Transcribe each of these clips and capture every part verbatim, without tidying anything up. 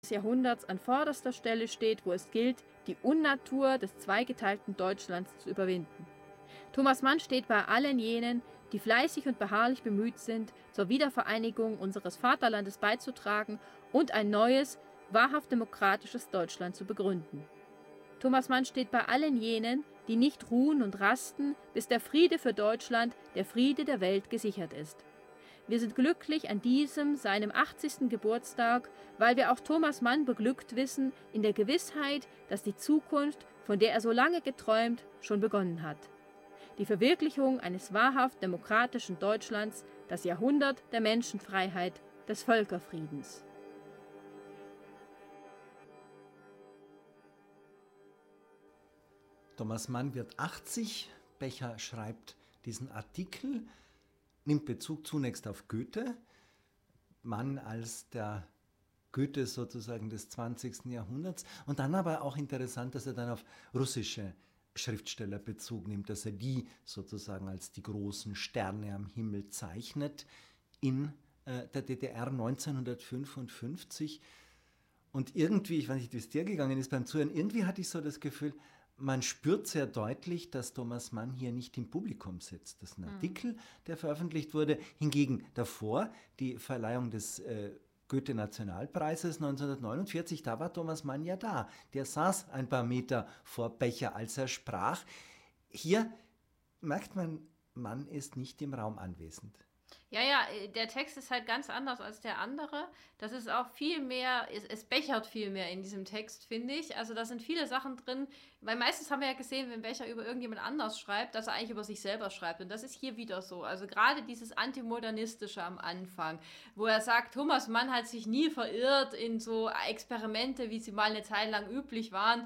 Jahrhunderts an vorderster Stelle steht, wo es gilt, die Unnatur des zweigeteilten Deutschlands zu überwinden. Thomas Mann steht bei allen jenen, die fleißig und beharrlich bemüht sind, zur Wiedervereinigung unseres Vaterlandes beizutragen und ein neues, wahrhaft demokratisches Deutschland zu begründen. Thomas Mann steht bei allen jenen, die nicht ruhen und rasten, bis der Friede für Deutschland, der Friede der Welt gesichert ist. Wir sind glücklich an diesem, seinem achtzigsten Geburtstag, weil wir auch Thomas Mann beglückt wissen, in der Gewissheit, dass die Zukunft, von der er so lange geträumt, schon begonnen hat. Die Verwirklichung eines wahrhaft demokratischen Deutschlands, das Jahrhundert der Menschenfreiheit, des Völkerfriedens. Thomas Mann wird achtzig, Becher schreibt diesen Artikel, nimmt Bezug zunächst auf Goethe, Mann als der Goethe sozusagen des zwanzigsten Jahrhunderts, und dann aber auch interessant, dass er dann auf russische Schriftsteller Bezug nimmt, dass er die sozusagen als die großen Sterne am Himmel zeichnet in äh, der D D R neunzehnhundertfünfundfünfzig. Und irgendwie, ich weiß nicht, wie es dir gegangen ist beim Zuhören, irgendwie hatte ich so das Gefühl, man spürt sehr deutlich, dass Thomas Mann hier nicht im Publikum sitzt. Das ist ein mhm. Artikel, der veröffentlicht wurde. Hingegen davor die Verleihung des äh, Goethe-Nationalpreises neunzehnhundertneunundvierzig, da war Thomas Mann ja da. Der saß ein paar Meter vor Becher, als er sprach. Hier merkt man, Mann ist nicht im Raum anwesend. Ja, ja, der Text ist halt ganz anders als der andere. Das ist auch viel mehr, es, es bechert viel mehr in diesem Text, finde ich. Also da sind viele Sachen drin, weil meistens haben wir ja gesehen, wenn Becher über irgendjemand anders schreibt, dass er eigentlich über sich selber schreibt. Und das ist hier wieder so. Also gerade dieses Antimodernistische am Anfang, wo er sagt, Thomas Mann hat sich nie verirrt in so Experimente, wie sie mal eine Zeit lang üblich waren.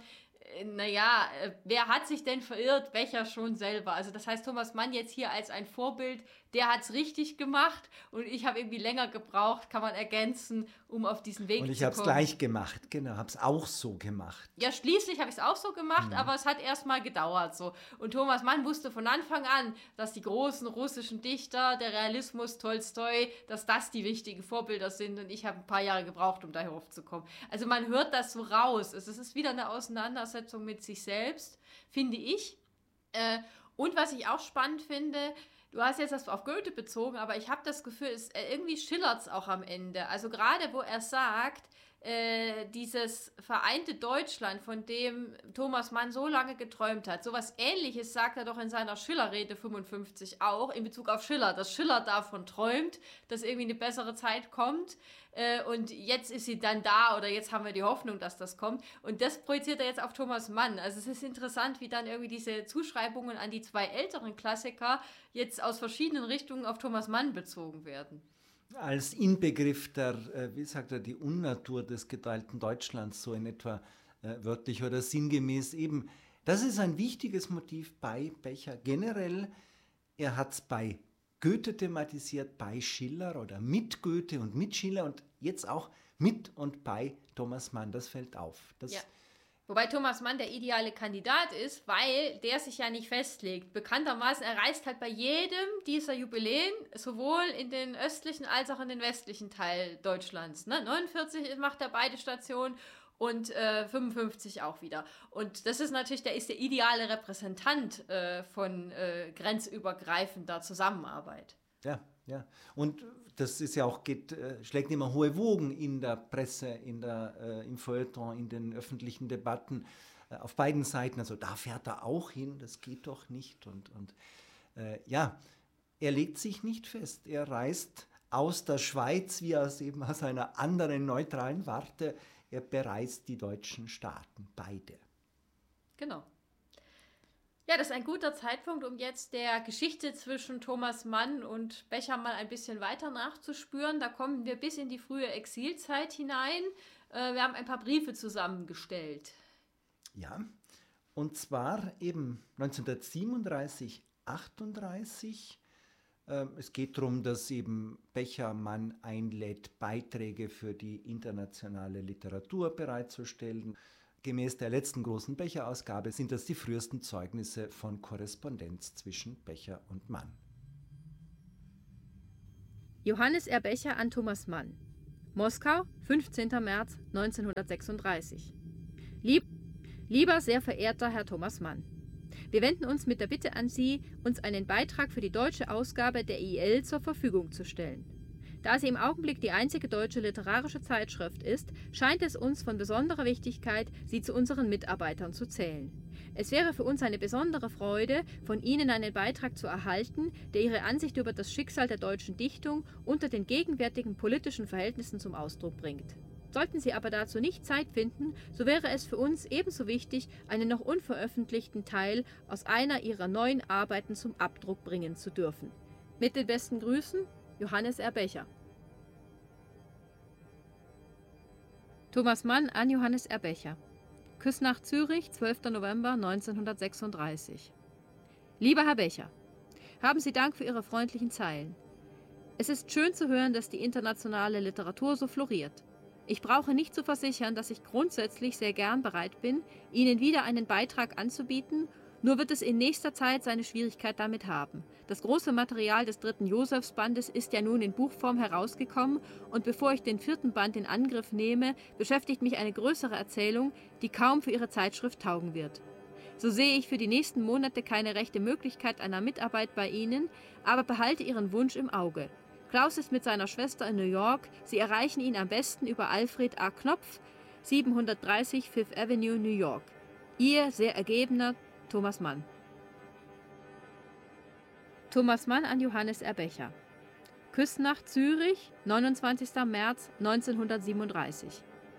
Naja, wer hat sich denn verirrt? Becher schon selber. Also das heißt, Thomas Mann jetzt hier als ein Vorbild, der hat es richtig gemacht und ich habe irgendwie länger gebraucht, kann man ergänzen, um auf diesen Weg zu kommen. Und ich habe es gleich gemacht, genau, habe es auch so gemacht. Ja, schließlich habe ich es auch so gemacht, mhm. aber es hat erst mal gedauert so. Und Thomas Mann wusste von Anfang an, dass die großen russischen Dichter, der Realismus, Tolstoi, dass das die wichtigen Vorbilder sind und ich habe ein paar Jahre gebraucht, um da heraufzukommen. Also man hört das so raus. Es ist wieder eine Auseinandersetzung mit sich selbst, finde ich. Äh, und was ich auch spannend finde, du hast jetzt das auf Goethe bezogen, aber ich habe das Gefühl, es, äh, irgendwie schillert es auch am Ende. Also gerade, wo er sagt, äh, dieses vereinte Deutschland, von dem Thomas Mann so lange geträumt hat, sowas Ähnliches sagt er doch in seiner Schiller-Rede fünfundfünfzig auch, in Bezug auf Schiller, dass Schiller davon träumt, dass irgendwie eine bessere Zeit kommt äh, und jetzt ist sie dann da oder jetzt haben wir die Hoffnung, dass das kommt und das projiziert er jetzt auf Thomas Mann. Also es ist interessant, wie dann irgendwie diese Zuschreibungen an die zwei älteren Klassiker jetzt aus verschiedenen Richtungen auf Thomas Mann bezogen werden. Als Inbegriff der, wie sagt er, die Unnatur des geteilten Deutschlands, so in etwa äh, wörtlich oder sinngemäß eben. Das ist ein wichtiges Motiv bei Becher generell. Er hat es bei Goethe thematisiert, bei Schiller oder mit Goethe und mit Schiller und jetzt auch mit und bei Thomas Mann. Das fällt auf. Das ja. Wobei Thomas Mann der ideale Kandidat ist, weil der sich ja nicht festlegt. Bekanntermaßen, er reist halt bei jedem dieser Jubiläen, sowohl in den östlichen als auch in den westlichen Teil Deutschlands. Ne? neunundvierzig macht er beide Stationen und äh, fünfundfünfzig auch wieder. Und das ist natürlich, der ist der ideale Repräsentant äh, von äh, grenzübergreifender Zusammenarbeit. Ja, ja. Und das ist ja auch, geht, äh, schlägt immer hohe Wogen in der Presse, in der, äh, im Feuilleton, in den öffentlichen Debatten äh, auf beiden Seiten. Also da fährt er auch hin, das geht doch nicht. Und, und äh, ja, er legt sich nicht fest. Er reist aus der Schweiz wie aus eben aus einer anderen neutralen Warte. Er bereist die deutschen Staaten, beide. Genau. Ja, das ist ein guter Zeitpunkt, um jetzt der Geschichte zwischen Thomas Mann und Becher mal ein bisschen weiter nachzuspüren. Da kommen wir bis in die frühe Exilzeit hinein. Wir haben ein paar Briefe zusammengestellt. Ja, und zwar eben neunzehnhundertsiebenunddreißig, achtunddreißig. Es geht darum, dass eben Becher Mann einlädt, Beiträge für die internationale Literatur bereitzustellen. Gemäß der letzten großen Becher-Ausgabe sind das die frühesten Zeugnisse von Korrespondenz zwischen Becher und Mann. Johannes R. Becher an Thomas Mann. Moskau, fünfzehnter März neunzehnhundertsechsunddreißig. Lieb, lieber sehr verehrter Herr Thomas Mann, wir wenden uns mit der Bitte an Sie, uns einen Beitrag für die deutsche Ausgabe der I L zur Verfügung zu stellen. Da sie im Augenblick die einzige deutsche literarische Zeitschrift ist, scheint es uns von besonderer Wichtigkeit, sie zu unseren Mitarbeitern zu zählen. Es wäre für uns eine besondere Freude, von Ihnen einen Beitrag zu erhalten, der Ihre Ansicht über das Schicksal der deutschen Dichtung unter den gegenwärtigen politischen Verhältnissen zum Ausdruck bringt. Sollten Sie aber dazu nicht Zeit finden, so wäre es für uns ebenso wichtig, einen noch unveröffentlichten Teil aus einer Ihrer neuen Arbeiten zum Abdruck bringen zu dürfen. Mit den besten Grüßen, Johannes R. Becher. Thomas Mann an Johannes R. Becher. Küsnacht, Zürich, zwölfter November neunzehnhundertsechsunddreißig. Lieber Herr Becher, haben Sie Dank für Ihre freundlichen Zeilen. Es ist schön zu hören, dass die internationale Literatur so floriert. Ich brauche nicht zu versichern, dass ich grundsätzlich sehr gern bereit bin, Ihnen wieder einen Beitrag anzubieten, nur wird es in nächster Zeit seine Schwierigkeit damit haben. Das große Material des dritten Josefsbandes ist ja nun in Buchform herausgekommen und bevor ich den vierten Band in Angriff nehme, beschäftigt mich eine größere Erzählung, die kaum für Ihre Zeitschrift taugen wird. So sehe ich für die nächsten Monate keine rechte Möglichkeit einer Mitarbeit bei Ihnen, aber behalte Ihren Wunsch im Auge. Klaus ist mit seiner Schwester in New York. Sie erreichen ihn am besten über Alfred A. Knopf, siebenhundertdreißig Fifth Avenue, New York. Ihr sehr ergebener Thomas Mann. Thomas Mann an Johannes R. Becher. Küsnacht, Zürich, neunundzwanzigster März neunzehnhundertsiebenunddreißig.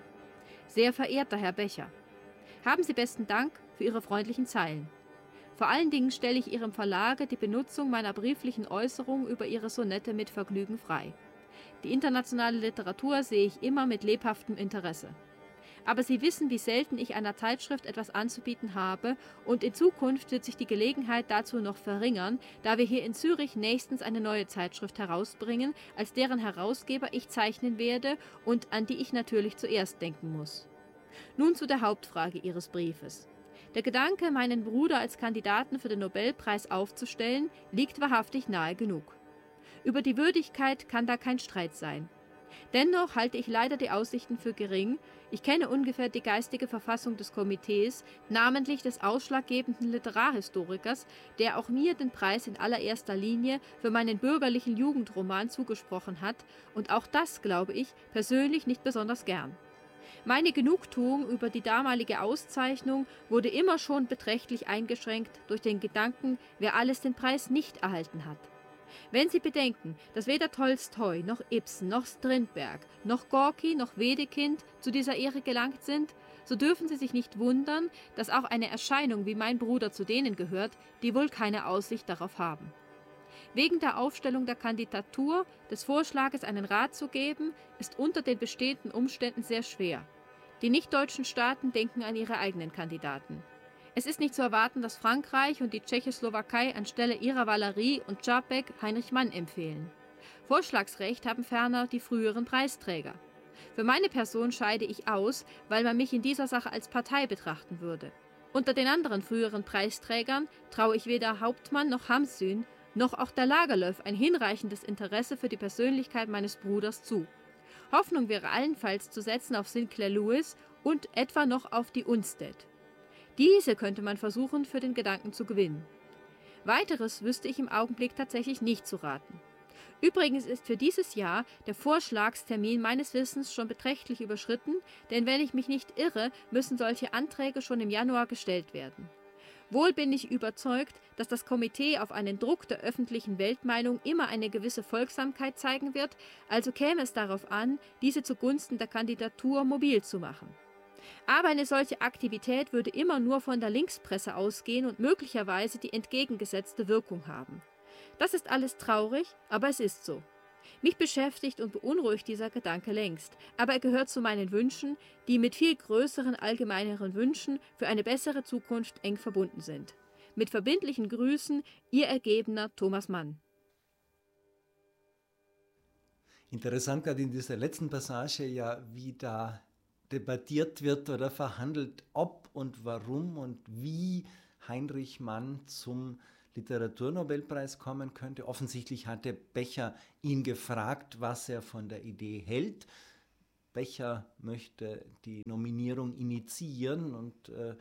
Sehr verehrter Herr Becher, haben Sie besten Dank für Ihre freundlichen Zeilen. Vor allen Dingen stelle ich Ihrem Verlage die Benutzung meiner brieflichen Äußerung über Ihre Sonette mit Vergnügen frei. Die internationale Literatur sehe ich immer mit lebhaftem Interesse. Aber Sie wissen, wie selten ich einer Zeitschrift etwas anzubieten habe und in Zukunft wird sich die Gelegenheit dazu noch verringern, da wir hier in Zürich nächstens eine neue Zeitschrift herausbringen, als deren Herausgeber ich zeichnen werde und an die ich natürlich zuerst denken muss. Nun zu der Hauptfrage Ihres Briefes. Der Gedanke, meinen Bruder als Kandidaten für den Nobelpreis aufzustellen, liegt wahrhaftig nahe genug. Über die Würdigkeit kann da kein Streit sein. Dennoch halte ich leider die Aussichten für gering. Ich kenne ungefähr die geistige Verfassung des Komitees, namentlich des ausschlaggebenden Literarhistorikers, der auch mir den Preis in allererster Linie für meinen bürgerlichen Jugendroman zugesprochen hat, und auch das, glaube ich, persönlich nicht besonders gern. Meine Genugtuung über die damalige Auszeichnung wurde immer schon beträchtlich eingeschränkt durch den Gedanken, wer alles den Preis nicht erhalten hat. Wenn Sie bedenken, dass weder Tolstoi noch Ibsen noch Strindberg noch Gorki noch Wedekind zu dieser Ehre gelangt sind, so dürfen Sie sich nicht wundern, dass auch eine Erscheinung wie mein Bruder zu denen gehört, die wohl keine Aussicht darauf haben. Wegen der Aufstellung der Kandidatur, des Vorschlages einen Rat zu geben, ist unter den bestehenden Umständen sehr schwer. Die nicht-deutschen Staaten denken an ihre eigenen Kandidaten. Es ist nicht zu erwarten, dass Frankreich und die Tschechoslowakei anstelle ihrer Valerie und Čapek Heinrich Mann empfehlen. Vorschlagsrecht haben ferner die früheren Preisträger. Für meine Person scheide ich aus, weil man mich in dieser Sache als Partei betrachten würde. Unter den anderen früheren Preisträgern traue ich weder Hauptmann noch Hamsun noch auch der Lagerlöf ein hinreichendes Interesse für die Persönlichkeit meines Bruders zu. Hoffnung wäre allenfalls zu setzen auf Sinclair Lewis und etwa noch auf die Unstead. Diese könnte man versuchen, für den Gedanken zu gewinnen. Weiteres wüsste ich im Augenblick tatsächlich nicht zu raten. Übrigens ist für dieses Jahr der Vorschlagstermin meines Wissens schon beträchtlich überschritten, denn wenn ich mich nicht irre, müssen solche Anträge schon im Januar gestellt werden. Wohl bin ich überzeugt, dass das Komitee auf einen Druck der öffentlichen Weltmeinung immer eine gewisse Folgsamkeit zeigen wird, also käme es darauf an, diese zugunsten der Kandidatur mobil zu machen. Aber eine solche Aktivität würde immer nur von der Linkspresse ausgehen und möglicherweise die entgegengesetzte Wirkung haben. Das ist alles traurig, aber es ist so. Mich beschäftigt und beunruhigt dieser Gedanke längst, aber er gehört zu meinen Wünschen, die mit viel größeren, allgemeineren Wünschen für eine bessere Zukunft eng verbunden sind. Mit verbindlichen Grüßen, Ihr ergebener Thomas Mann. Interessant gerade in dieser letzten Passage ja, wie da debattiert wird oder verhandelt, ob und warum und wie Heinrich Mann zum Literaturnobelpreis kommen könnte. Offensichtlich hatte Becher ihn gefragt, was er von der Idee hält. Becher möchte die Nominierung initiieren und äh,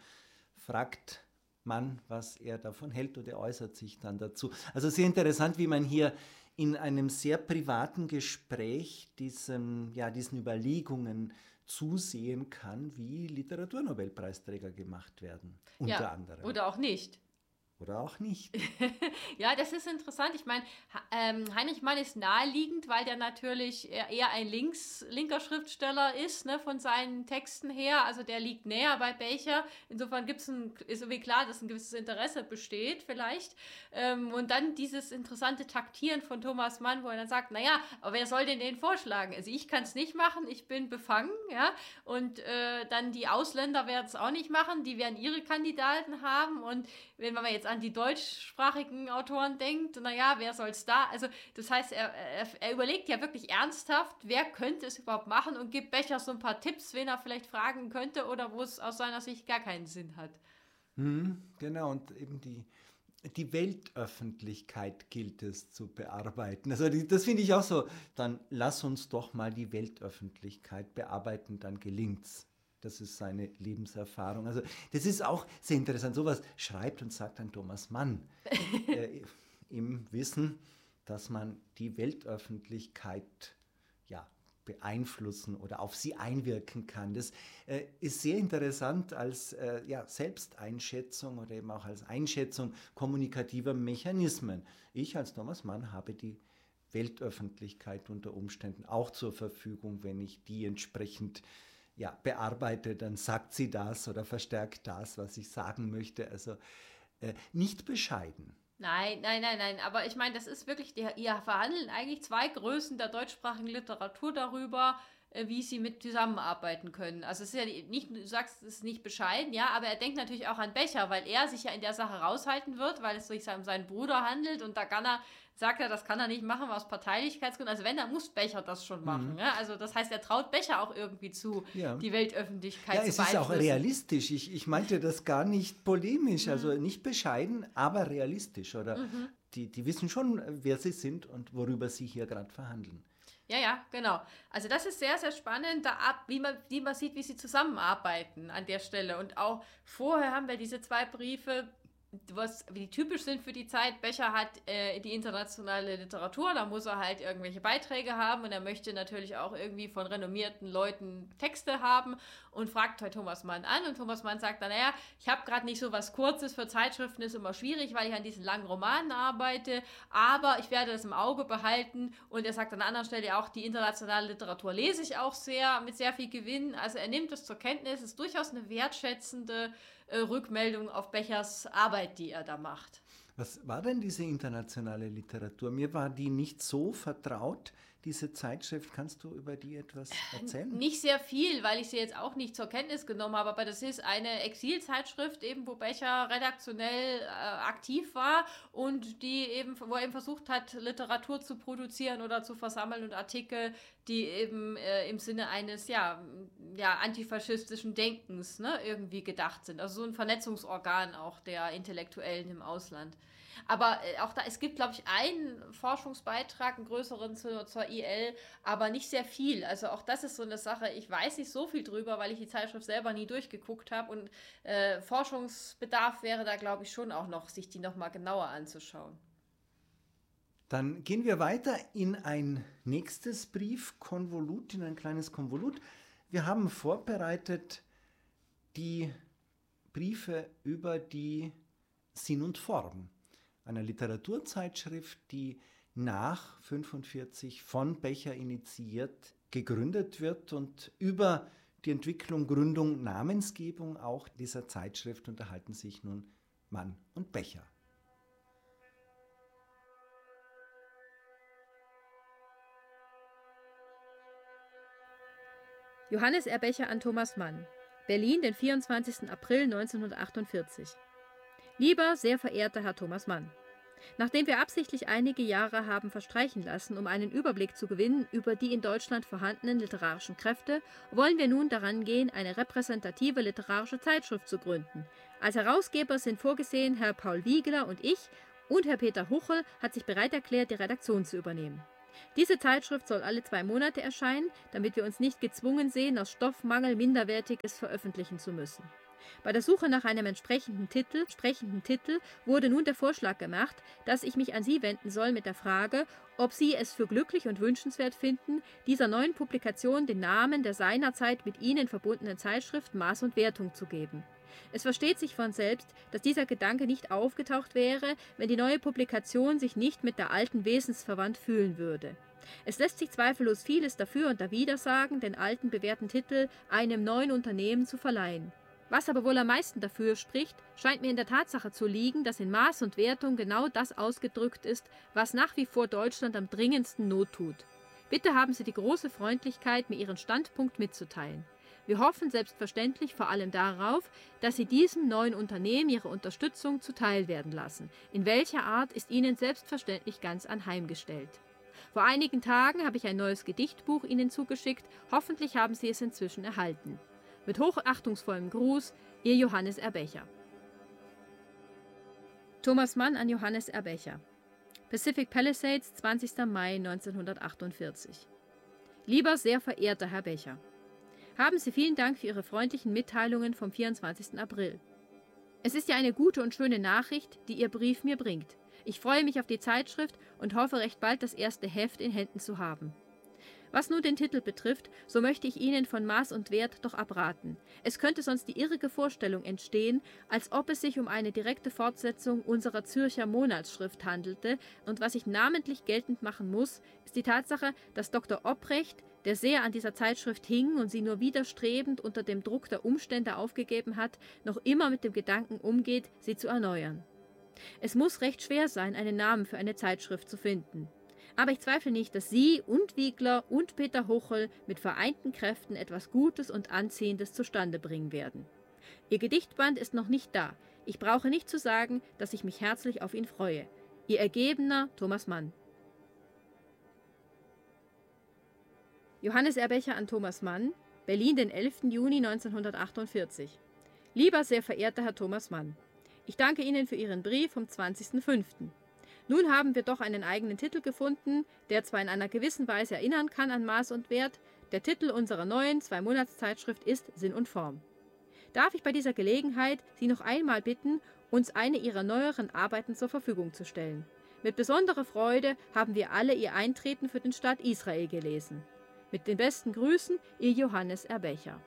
fragt Mann, was er davon hält, oder er äußert sich dann dazu. Also sehr interessant, wie man hier in einem sehr privaten Gespräch diesen, ja, diesen Überlegungen zusehen kann, wie Literaturnobelpreisträger gemacht werden, unter ja, anderem. Oder auch nicht. Oder auch nicht. Ja, das ist interessant. Ich meine, ähm, Heinrich Mann ist naheliegend, weil der natürlich eher ein links, linker Schriftsteller ist, ne, von seinen Texten her. Also der liegt näher bei Becher. Insofern gibt's ein, ist irgendwie klar, dass ein gewisses Interesse besteht vielleicht. Ähm, und dann dieses interessante Taktieren von Thomas Mann, wo er dann sagt, naja, aber wer soll denn den vorschlagen? Also ich kann es nicht machen, ich bin befangen. Ja? Und äh, dann die Ausländer werden es auch nicht machen, die werden ihre Kandidaten haben. Und wenn man jetzt an die deutschsprachigen Autoren denkt, naja, wer soll es da? Also das heißt, er, er, er überlegt ja wirklich ernsthaft, wer könnte es überhaupt machen und gibt Becher so ein paar Tipps, wen er vielleicht fragen könnte oder wo es aus seiner Sicht gar keinen Sinn hat. Hm, genau, und eben die, die Weltöffentlichkeit gilt es zu bearbeiten. Also die, das finde ich auch so. Dann lass uns doch mal die Weltöffentlichkeit bearbeiten, dann gelingt's. Das ist seine Lebenserfahrung. Also das ist auch sehr interessant. Sowas schreibt und sagt dann Thomas Mann äh, im Wissen, dass man die Weltöffentlichkeit ja, beeinflussen oder auf sie einwirken kann. Das äh, ist sehr interessant als äh, ja, Selbsteinschätzung oder eben auch als Einschätzung kommunikativer Mechanismen. Ich als Thomas Mann habe die Weltöffentlichkeit unter Umständen auch zur Verfügung, wenn ich die entsprechend ja, bearbeite, dann sagt sie das oder verstärkt das, was ich sagen möchte. Also äh, nicht bescheiden. Nein, nein, nein, nein. Aber ich meine, das ist wirklich, die, ihr verhandeln eigentlich zwei Größen der deutschsprachigen Literatur darüber, wie sie mit zusammenarbeiten können. Also es ist ja nicht, du sagst, es ist nicht bescheiden, ja, aber er denkt natürlich auch an Becher, weil er sich ja in der Sache raushalten wird, weil es sich um seinen Bruder handelt und da kann er, sagt er, das kann er nicht machen aus Parteilichkeitsgründen. Also wenn, dann muss Becher das schon machen. Mhm. Ja? Also das heißt, er traut Becher auch irgendwie zu, ja. die Weltöffentlichkeit ja, zu beeinflussen. Ja, es ist auch realistisch. Ich, ich meinte das gar nicht polemisch, mhm. also nicht bescheiden, aber realistisch. Oder mhm. die, die wissen schon, wer sie sind und worüber sie hier gerade verhandeln. Ja, ja, genau. Also das ist sehr, sehr spannend, da ab, wie, man, wie man sieht, wie sie zusammenarbeiten an der Stelle. Und auch vorher haben wir diese zwei Briefe, was die typisch sind für die Zeit. Becher hat äh, die internationale Literatur, da muss er halt irgendwelche Beiträge haben und er möchte natürlich auch irgendwie von renommierten Leuten Texte haben und fragt halt Thomas Mann an und Thomas Mann sagt dann, naja, ich habe gerade nicht so was Kurzes, für Zeitschriften ist immer schwierig, weil ich an diesen langen Romanen arbeite, aber ich werde das im Auge behalten und er sagt an einer anderen Stelle auch, die internationale Literatur lese ich auch sehr, mit sehr viel Gewinn, also er nimmt es zur Kenntnis, ist durchaus eine wertschätzende äh, Rückmeldung auf Bechers Arbeit, die er da macht. Was war denn diese internationale Literatur? Mir war die nicht so vertraut, diese Zeitschrift. Kannst du über die etwas erzählen? Nicht sehr viel, weil ich sie jetzt auch nicht zur Kenntnis genommen habe, aber das ist eine Exilzeitschrift, eben wo Becher redaktionell äh, aktiv war und die eben, wo er eben versucht hat, Literatur zu produzieren oder zu versammeln und Artikel, die eben äh, im Sinne eines ja, ja, antifaschistischen Denkens, ne, irgendwie gedacht sind. Also so ein Vernetzungsorgan auch der Intellektuellen im Ausland. Aber äh, auch da, es gibt, glaube ich, einen Forschungsbeitrag, einen größeren zur, zur I L, aber nicht sehr viel. Also auch das ist so eine Sache, ich weiß nicht so viel drüber, weil ich die Zeitschrift selber nie durchgeguckt habe und äh, Forschungsbedarf wäre da, glaube ich, schon auch noch, sich die nochmal genauer anzuschauen. Dann gehen wir weiter in ein nächstes Briefkonvolut, in ein kleines Konvolut. Wir haben vorbereitet die Briefe über die Sinn und Form einer Literaturzeitschrift, die nach fünfundvierzig von Becher initiiert gegründet wird und über die Entwicklung, Gründung, Namensgebung auch dieser Zeitschrift unterhalten sich nun Mann und Becher. Johannes R. Becher an Thomas Mann. Berlin, den vierundzwanzigsten April neunzehnhundertachtundvierzig. Lieber, sehr verehrter Herr Thomas Mann, nachdem wir absichtlich einige Jahre haben verstreichen lassen, um einen Überblick zu gewinnen über die in Deutschland vorhandenen literarischen Kräfte, wollen wir nun daran gehen, eine repräsentative literarische Zeitschrift zu gründen. Als Herausgeber sind vorgesehen Herr Paul Wiegler und ich, und Herr Peter Huchel hat sich bereit erklärt, die Redaktion zu übernehmen. Diese Zeitschrift soll alle zwei Monate erscheinen, damit wir uns nicht gezwungen sehen, aus Stoffmangel Minderwertiges veröffentlichen zu müssen. Bei der Suche nach einem entsprechenden Titel, entsprechenden Titel wurde nun der Vorschlag gemacht, dass ich mich an Sie wenden soll mit der Frage, ob Sie es für glücklich und wünschenswert finden, dieser neuen Publikation den Namen der seinerzeit mit Ihnen verbundenen Zeitschrift Maß und Wertung zu geben. Es versteht sich von selbst, dass dieser Gedanke nicht aufgetaucht wäre, wenn die neue Publikation sich nicht mit der alten wesensverwandt fühlen würde. Es lässt sich zweifellos vieles dafür und dawider sagen, den alten bewährten Titel einem neuen Unternehmen zu verleihen. Was aber wohl am meisten dafür spricht, scheint mir in der Tatsache zu liegen, dass in Maß und Wertung genau das ausgedrückt ist, was nach wie vor Deutschland am dringendsten Not tut. Bitte haben Sie die große Freundlichkeit, mir Ihren Standpunkt mitzuteilen. Wir hoffen selbstverständlich vor allem darauf, dass Sie diesem neuen Unternehmen Ihre Unterstützung zuteil werden lassen. In welcher Art ist Ihnen selbstverständlich ganz anheimgestellt. Vor einigen Tagen habe ich ein neues Gedichtbuch Ihnen zugeschickt, hoffentlich haben Sie es inzwischen erhalten. Mit hochachtungsvollem Gruß, Ihr Johannes Erbecher. Thomas Mann an Johannes Erbecher. Pacific Palisades, zwanzigster Mai neunzehnhundertachtundvierzig. Lieber sehr verehrter Herr Becher, haben Sie vielen Dank für Ihre freundlichen Mitteilungen vom vierundzwanzigsten April. Es ist ja eine gute und schöne Nachricht, die Ihr Brief mir bringt. Ich freue mich auf die Zeitschrift und hoffe recht bald das erste Heft in Händen zu haben. Was nun den Titel betrifft, so möchte ich Ihnen von Maß und Wert doch abraten. Es könnte sonst die irrige Vorstellung entstehen, als ob es sich um eine direkte Fortsetzung unserer Zürcher Monatsschrift handelte, und was ich namentlich geltend machen muss, ist die Tatsache, dass Doktor Obrecht, der sehr an dieser Zeitschrift hing und sie nur widerstrebend unter dem Druck der Umstände aufgegeben hat, noch immer mit dem Gedanken umgeht, sie zu erneuern. Es muss recht schwer sein, einen Namen für eine Zeitschrift zu finden. Aber ich zweifle nicht, dass Sie und Wiegler und Peter Hochel mit vereinten Kräften etwas Gutes und Anziehendes zustande bringen werden. Ihr Gedichtband ist noch nicht da. Ich brauche nicht zu sagen, dass ich mich herzlich auf ihn freue. Ihr ergebener Thomas Mann. Johannes Erbecher an Thomas Mann, Berlin, den elften Juni neunzehnhundertachtundvierzig. Lieber sehr verehrter Herr Thomas Mann, ich danke Ihnen für Ihren Brief vom zwanzigsten fünften Nun haben wir doch einen eigenen Titel gefunden, der zwar in einer gewissen Weise erinnern kann an Maß und Wert. Der Titel unserer neuen Zwei-Monats-Zeitschrift ist Sinn und Form. Darf ich bei dieser Gelegenheit Sie noch einmal bitten, uns eine Ihrer neueren Arbeiten zur Verfügung zu stellen. Mit besonderer Freude haben wir alle Ihr Eintreten für den Staat Israel gelesen. Mit den besten Grüßen, Ihr Johannes Erbecher.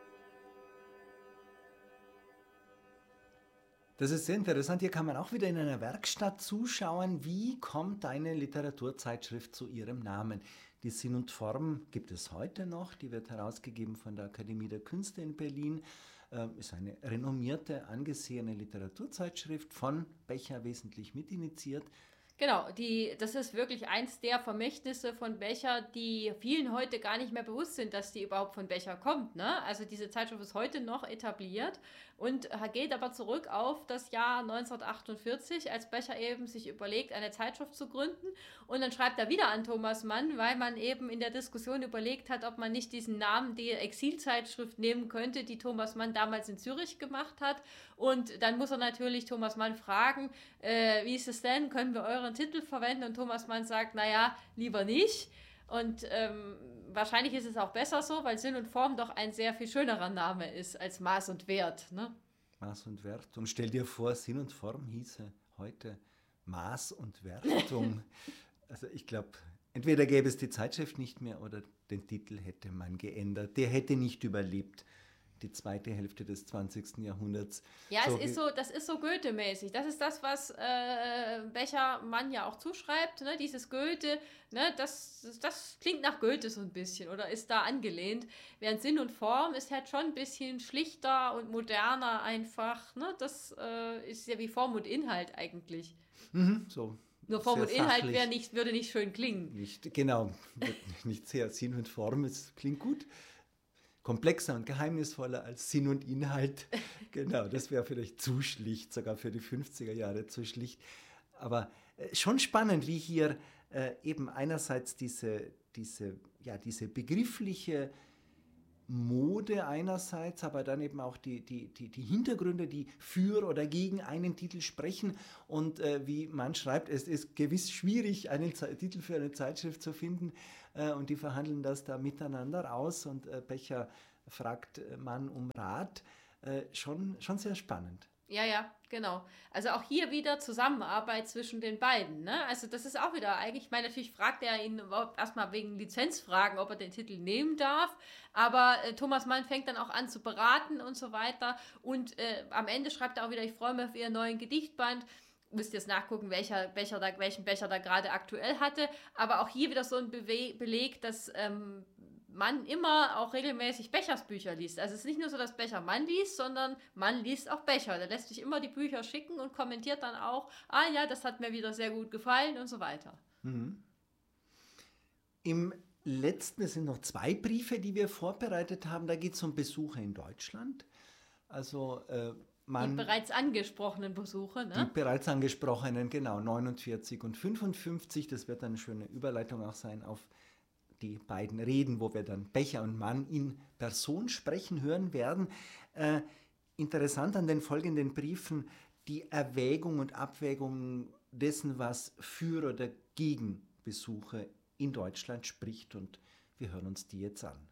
Das ist sehr interessant. Hier kann man auch wieder in einer Werkstatt zuschauen, wie kommt eine Literaturzeitschrift zu ihrem Namen. Die Sinn und Form gibt es heute noch, die wird herausgegeben von der Akademie der Künste in Berlin. Äh, ist eine renommierte, angesehene Literaturzeitschrift, von Becher wesentlich mitinitiiert. Genau, die, das ist wirklich eins der Vermächtnisse von Becher, die vielen heute gar nicht mehr bewusst sind, dass die überhaupt von Becher kommt. Ne? Also diese Zeitschrift ist heute noch etabliert und geht aber zurück auf das Jahr neunzehnhundertachtundvierzig, als Becher eben sich überlegt, eine Zeitschrift zu gründen. Und dann schreibt er wieder an Thomas Mann, weil man eben in der Diskussion überlegt hat, ob man nicht diesen Namen der Exilzeitschrift nehmen könnte, die Thomas Mann damals in Zürich gemacht hat. Und dann muss er natürlich Thomas Mann fragen, äh, wie ist es denn, können wir euren Titel verwenden? Und Thomas Mann sagt, naja, lieber nicht. Und ähm, wahrscheinlich ist es auch besser so, weil Sinn und Form doch ein sehr viel schönerer Name ist als Maß und Wert. Ne? Maß und Wert. Und stell dir vor, Sinn und Form hieße heute Maß und Wertung. Also ich glaube, entweder gäbe es die Zeitschrift nicht mehr oder den Titel hätte man geändert. Der hätte nicht überlebt, die zweite Hälfte des zwanzigsten Jahrhunderts. Ja, so es ist so, das ist so Goethe-mäßig. Das ist das, was äh, Becher Mann ja auch zuschreibt, ne? Dieses Goethe, ne? das, das klingt nach Goethe so ein bisschen oder ist da angelehnt. Während Sinn und Form ist halt schon ein bisschen schlichter und moderner einfach. Ne? Das äh, ist ja wie Form und Inhalt eigentlich. Mhm, so. Nur Form Sehr und Inhalt sachlich. nicht, würde nicht schön klingen. Nicht, genau, nicht sehr Sinn und Form, es klingt gut. Komplexer und geheimnisvoller als Sinn und Inhalt. Genau, das wäre vielleicht zu schlicht, sogar für die fünfziger Jahre zu schlicht. Aber äh, schon spannend, wie hier äh, eben einerseits diese, diese, ja, diese begriffliche Mode einerseits, aber dann eben auch die, die, die, die Hintergründe, die für oder gegen einen Titel sprechen. Und äh, wie man schreibt, es ist gewiss schwierig, einen Ze- Titel für eine Zeitschrift zu finden. Äh, und die verhandeln das da miteinander aus. Und äh, Becher fragt äh, Mann um Rat. Äh, schon, schon sehr spannend. Ja, ja, genau. Also auch hier wieder Zusammenarbeit zwischen den beiden. Ne? Also das ist auch wieder eigentlich, ich meine, natürlich fragt er ihn überhaupt erstmal wegen Lizenzfragen, ob er den Titel nehmen darf. Aber äh, Thomas Mann fängt dann auch an zu beraten und so weiter. Und äh, am Ende schreibt er auch wieder, ich freue mich auf Ihren neuen Gedichtband. Müsst ihr jetzt nachgucken, welcher Becher da, welchen Becher da gerade aktuell hatte. Aber auch hier wieder so ein Bewe Beleg, dass ähm, Mann immer auch regelmäßig Bechersbücher liest. Also es ist nicht nur so, dass Becher Mann liest, sondern Mann liest auch Becher. Der lässt sich immer die Bücher schicken und kommentiert dann auch, ah ja, das hat mir wieder sehr gut gefallen und so weiter. Mhm. Im letzten, es sind noch zwei Briefe, die wir vorbereitet haben. Da geht es um Besuche in Deutschland. Also äh, man... Die bereits angesprochenen Besuche, ne? Die bereits angesprochenen, genau, neunundvierzig und fünfundfünfzig. Das wird eine schöne Überleitung auch sein auf die beiden Reden, wo wir dann Becher und Mann in Person sprechen hören werden. Äh, interessant an den folgenden Briefen die Erwägung und Abwägung dessen, was für oder gegen Besuche in Deutschland spricht. Und wir hören uns die jetzt an.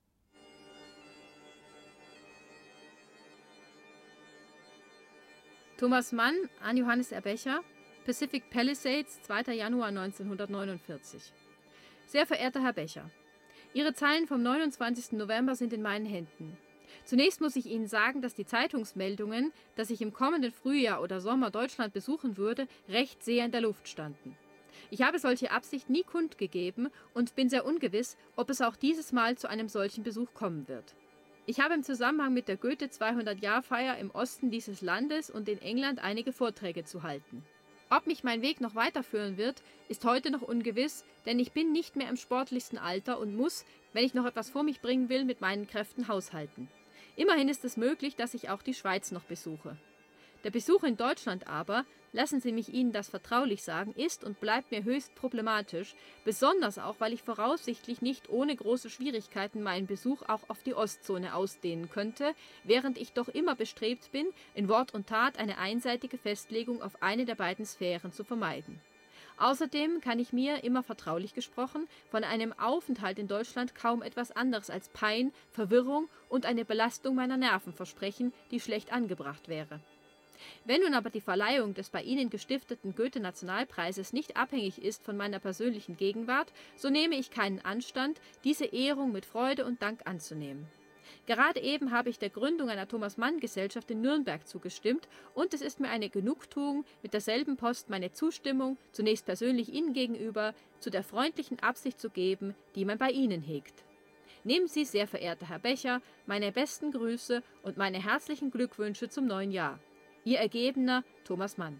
Thomas Mann an Johannes R. Becher, Pacific Palisades, zweiter Januar neunzehnhundertneunundvierzig. Sehr verehrter Herr Becher, Ihre Zeilen vom neunundzwanzigsten November sind in meinen Händen. Zunächst muss ich Ihnen sagen, dass die Zeitungsmeldungen, dass ich im kommenden Frühjahr oder Sommer Deutschland besuchen würde, recht sehr in der Luft standen. Ich habe solche Absicht nie kundgegeben und bin sehr ungewiss, ob es auch dieses Mal zu einem solchen Besuch kommen wird. Ich habe im Zusammenhang mit der Goethe-zweihundert-Jahr-Feier im Osten dieses Landes und in England einige Vorträge zu halten. Ob mich mein Weg noch weiterführen wird, ist heute noch ungewiss, denn ich bin nicht mehr im sportlichsten Alter und muss, wenn ich noch etwas vor mich bringen will, mit meinen Kräften haushalten. Immerhin ist es möglich, dass ich auch die Schweiz noch besuche. Der Besuch in Deutschland aber, lassen Sie mich Ihnen das vertraulich sagen, ist und bleibt mir höchst problematisch, besonders auch, weil ich voraussichtlich nicht ohne große Schwierigkeiten meinen Besuch auch auf die Ostzone ausdehnen könnte, während ich doch immer bestrebt bin, in Wort und Tat eine einseitige Festlegung auf eine der beiden Sphären zu vermeiden. Außerdem kann ich mir, immer vertraulich gesprochen, von einem Aufenthalt in Deutschland kaum etwas anderes als Pein, Verwirrung und eine Belastung meiner Nerven versprechen, die schlecht angebracht wäre. Wenn nun aber die Verleihung des bei Ihnen gestifteten Goethe-Nationalpreises nicht abhängig ist von meiner persönlichen Gegenwart, so nehme ich keinen Anstand, diese Ehrung mit Freude und Dank anzunehmen. Gerade eben habe ich der Gründung einer Thomas-Mann-Gesellschaft in Nürnberg zugestimmt und es ist mir eine Genugtuung, mit derselben Post meine Zustimmung, zunächst persönlich Ihnen gegenüber, zu der freundlichen Absicht zu geben, die man bei Ihnen hegt. Nehmen Sie, sehr verehrter Herr Becher, meine besten Grüße und meine herzlichen Glückwünsche zum neuen Jahr. Ihr ergebener Thomas Mann.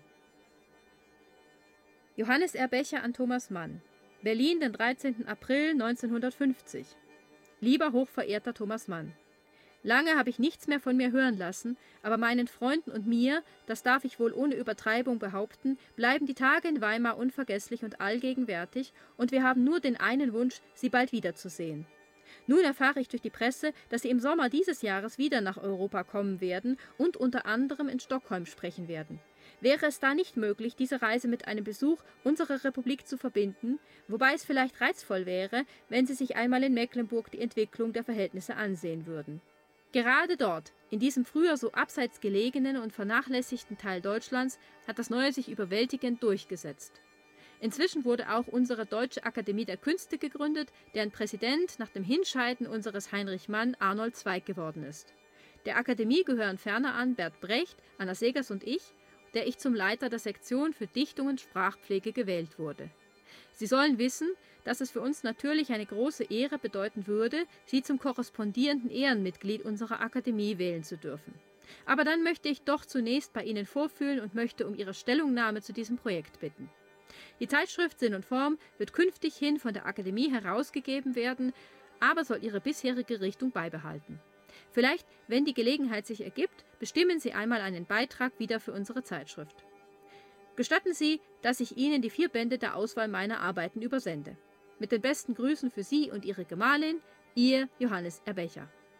Johannes R. Becher an Thomas Mann. Berlin, den dreizehnten April neunzehnhundertfünfzig. Lieber hochverehrter Thomas Mann. Lange habe ich nichts mehr von mir hören lassen, aber meinen Freunden und mir, das darf ich wohl ohne Übertreibung behaupten, bleiben die Tage in Weimar unvergesslich und allgegenwärtig, und wir haben nur den einen Wunsch, Sie bald wiederzusehen. Nun erfahre ich durch die Presse, dass Sie im Sommer dieses Jahres wieder nach Europa kommen werden und unter anderem in Stockholm sprechen werden. Wäre es da nicht möglich, diese Reise mit einem Besuch unserer Republik zu verbinden, wobei es vielleicht reizvoll wäre, wenn Sie sich einmal in Mecklenburg die Entwicklung der Verhältnisse ansehen würden. Gerade dort, in diesem früher so abseits gelegenen und vernachlässigten Teil Deutschlands, hat das Neue sich überwältigend durchgesetzt. Inzwischen wurde auch unsere Deutsche Akademie der Künste gegründet, deren Präsident nach dem Hinscheiden unseres Heinrich Mann Arnold Zweig geworden ist. Der Akademie gehören ferner an Bert Brecht, Anna Segers und ich, der ich zum Leiter der Sektion für Dichtung und Sprachpflege gewählt wurde. Sie sollen wissen, dass es für uns natürlich eine große Ehre bedeuten würde, Sie zum korrespondierenden Ehrenmitglied unserer Akademie wählen zu dürfen. Aber dann möchte ich doch zunächst bei Ihnen vorfühlen und möchte um Ihre Stellungnahme zu diesem Projekt bitten. Die Zeitschrift Sinn und Form wird künftig hin von der Akademie herausgegeben werden, aber soll ihre bisherige Richtung beibehalten. Vielleicht, wenn die Gelegenheit sich ergibt, bestimmen Sie einmal einen Beitrag wieder für unsere Zeitschrift. Gestatten Sie, dass ich Ihnen die vier Bände der Auswahl meiner Arbeiten übersende. Mit den besten Grüßen für Sie und Ihre Gemahlin, Ihr Johannes R. Becher.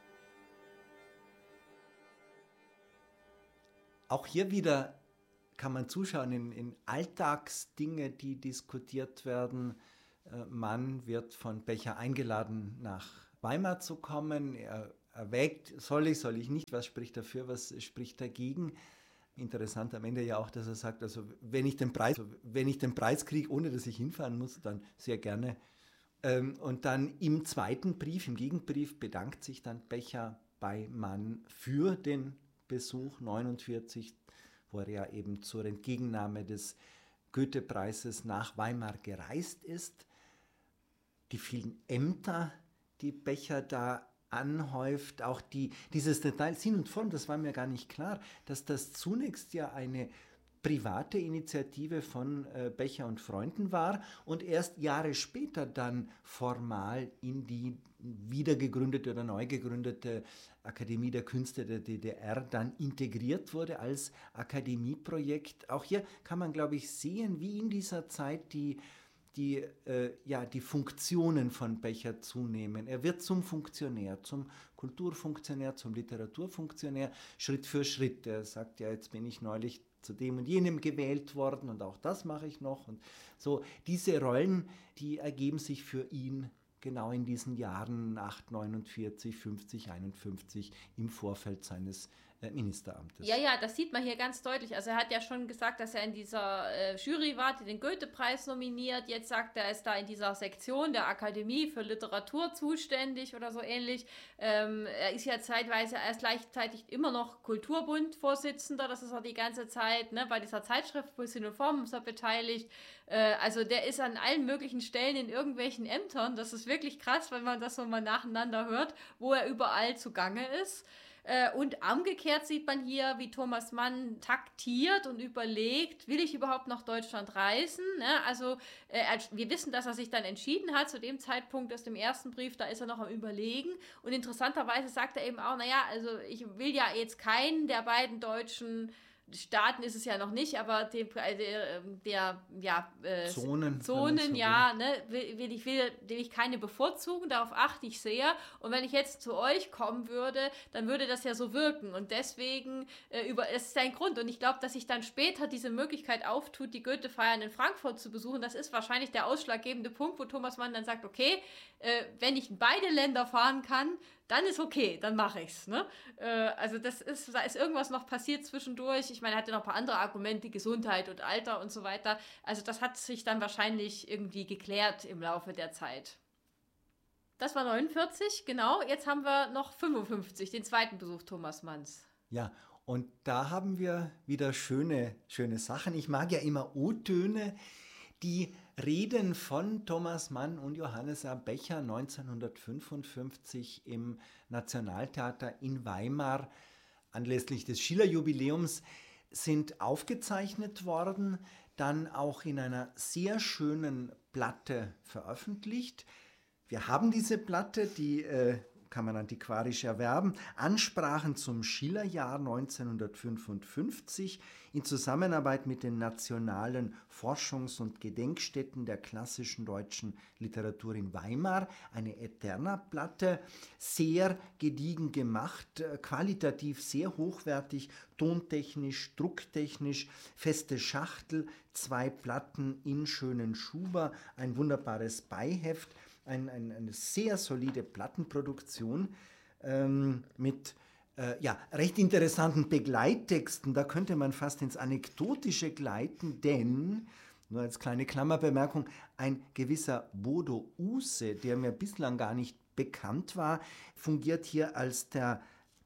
Auch hier wieder kann man zuschauen in, in Alltagsdinge, die diskutiert werden. Äh, Mann wird von Becher eingeladen, nach Weimar zu kommen. Er erwägt, soll ich, soll ich nicht, was spricht dafür, was spricht dagegen. Interessant am Ende ja auch, dass er sagt, also wenn ich den Preis, wenn ich den Preis kriege, ohne dass ich hinfahren muss, dann sehr gerne. Ähm, und dann im zweiten Brief, im Gegenbrief, bedankt sich dann Becher bei Mann für den Besuch neunundvierzig, wo er ja eben zur Entgegennahme des Goethe-Preises nach Weimar gereist ist. Die vielen Ämter, die Becher da anhäuft, auch die, dieses Detail, Sinn und Form, das war mir gar nicht klar, dass das zunächst ja eine private Initiative von äh, Becher und Freunden war und erst Jahre später dann formal in die wiedergegründete oder neu gegründete Akademie der Künste der D D R dann integriert wurde als Akademieprojekt. Auch hier kann man, glaube ich, sehen, wie in dieser Zeit die Die, äh, ja, die Funktionen von Becher zunehmen. Er wird zum Funktionär, zum Kulturfunktionär, zum Literaturfunktionär, Schritt für Schritt. Er sagt ja, jetzt bin ich neulich zu dem und jenem gewählt worden und auch das mache ich noch. Und so diese Rollen, die ergeben sich für ihn genau in diesen Jahren acht, neunundvierzig, fünfzig, einundfünfzig im Vorfeld seines äh, Ministeramtes. Ja, ja, das sieht man hier ganz deutlich. Also er hat ja schon gesagt, dass er in dieser äh, Jury war, die den Goethe-Preis nominiert. Jetzt sagt er, er ist da in dieser Sektion der Akademie für Literatur zuständig oder so ähnlich. Ähm, er ist ja zeitweise, er ist gleichzeitig immer noch Kulturbund-Vorsitzender. Das ist er die ganze Zeit, ne, bei dieser Zeitschrift Sinn und Form ist er beteiligt. Äh, also der ist an allen möglichen Stellen in irgendwelchen Ämtern. Das ist wirklich krass, wenn man das so mal nacheinander hört, wo er überall zugange ist. Und umgekehrt sieht man hier, wie Thomas Mann taktiert und überlegt, will ich überhaupt nach Deutschland reisen? Also wir wissen, dass er sich dann entschieden hat, zu dem Zeitpunkt aus dem ersten Brief, da ist er noch am Überlegen. Und interessanterweise sagt er eben auch, naja, also ich will ja jetzt keinen der beiden deutschen Staaten ist es ja noch nicht, aber der, der, der ja, äh, Zonen, Zonen so ja, ne, will, will, ich will, will ich keine bevorzugen, darauf achte ich sehr. Und wenn ich jetzt zu euch kommen würde, dann würde das ja so wirken. Und deswegen, äh, über, es ist ein Grund. Und ich glaube, dass sich dann später diese Möglichkeit auftut, die Goethe-Feiern in Frankfurt zu besuchen, das ist wahrscheinlich der ausschlaggebende Punkt, wo Thomas Mann dann sagt, okay, äh, wenn ich in beide Länder fahren kann, dann ist okay, dann mache ich's. Ne? Äh, also das ist, da ist irgendwas noch passiert zwischendurch. Ich meine, er hatte noch ein paar andere Argumente, Gesundheit und Alter und so weiter. Also das hat sich dann wahrscheinlich irgendwie geklärt im Laufe der Zeit. Das war neunundvierzig, genau. Jetzt haben wir noch fünfundfünfzig, den zweiten Besuch Thomas Manns. Ja, und da haben wir wieder schöne, schöne Sachen. Ich mag ja immer O-Töne, die Reden von Thomas Mann und Johannes A. Becher neunzehnhundertfünfundfünfzig im Nationaltheater in Weimar anlässlich des Schiller-Jubiläums sind aufgezeichnet worden, dann auch in einer sehr schönen Platte veröffentlicht. Wir haben diese Platte, die äh, kann man antiquarisch erwerben, Ansprachen zum Schillerjahr neunzehnhundertfünfundfünfzig in Zusammenarbeit mit den nationalen Forschungs- und Gedenkstätten der klassischen deutschen Literatur in Weimar, eine Eterna-Platte, sehr gediegen gemacht, qualitativ sehr hochwertig, tontechnisch, drucktechnisch, feste Schachtel, zwei Platten in schönen Schuber, ein wunderbares Beiheft, ein, ein, eine sehr solide Plattenproduktion ähm, mit Äh, ja, recht interessanten Begleittexten, da könnte man fast ins Anekdotische gleiten, denn, nur als kleine Klammerbemerkung, ein gewisser Bodo Uhse, der mir bislang gar nicht bekannt war, fungiert hier als der